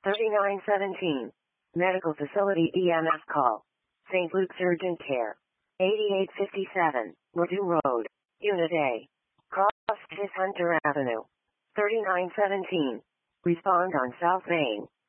3917. Medical facility EMS call. St. Luke's Urgent Care. 8857. Ladue Road. Unit A. Cross Hunter Avenue. 3917. Respond on South Main.